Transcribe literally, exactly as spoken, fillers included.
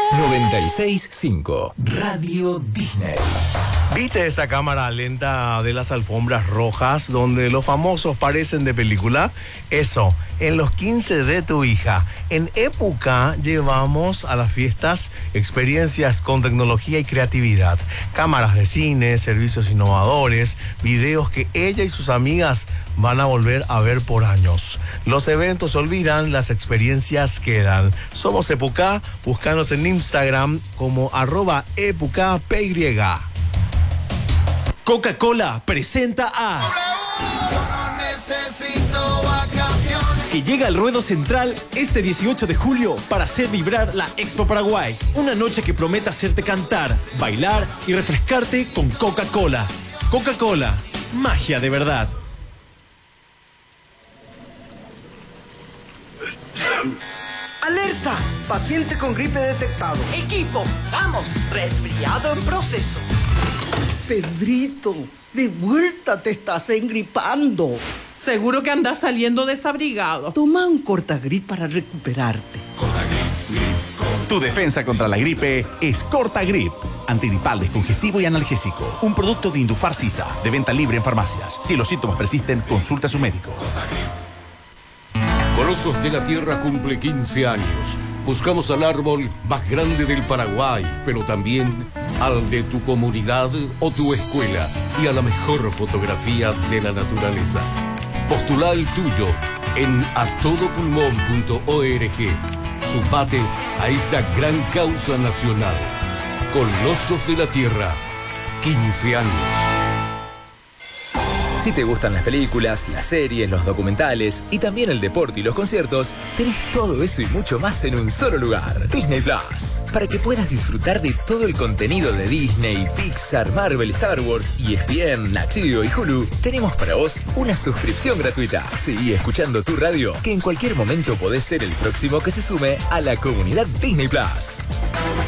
noventa y seis punto cinco Radio Disney. ¿Viste esa cámara lenta de las alfombras rojas donde los famosos parecen de película? Eso, en los quince de tu hija. En época llevamos a las fiestas experiencias con tecnología y creatividad. Cámaras de cine, servicios innovadores, videos que ella y sus amigas van a volver a ver por años. Los eventos se olvidan, las experiencias quedan. Somos Época, búscanos en Instagram como arroba epukapy. Coca-Cola presenta a... que llega al Ruedo Central este dieciocho de julio para hacer vibrar la Expo Paraguay. Una noche que promete hacerte cantar, bailar y refrescarte con Coca-Cola. Coca-Cola, magia de verdad. ¡Alerta! Paciente con gripe detectado. Equipo, vamos, resfriado en proceso. Pedrito, de vuelta te estás engripando. Seguro que andas saliendo desabrigado. Toma un Cortagrip para recuperarte. Tu defensa contra la gripe es Cortagrip. Antigripal, descongestivo y analgésico. Un producto de Indufar Sisa, de venta libre en farmacias. Si los síntomas persisten, consulta a su médico. Colosos de la Tierra cumple quince años. Buscamos al árbol más grande del Paraguay, pero también al de tu comunidad o tu escuela y a la mejor fotografía de la naturaleza. Postula el tuyo en a todo pulmón punto org. Sumate a esta gran causa nacional. Colosos de la Tierra, quince años. Si te gustan las películas, las series, los documentales y también el deporte y los conciertos, tenés todo eso y mucho más en un solo lugar. Disney Plus. Para que puedas disfrutar de todo el contenido de Disney, Pixar, Marvel, Star Wars, E S P N, Nat Geo y Hulu, tenemos para vos una suscripción gratuita. Seguí escuchando tu radio, que en cualquier momento podés ser el próximo que se sume a la comunidad Disney Plus.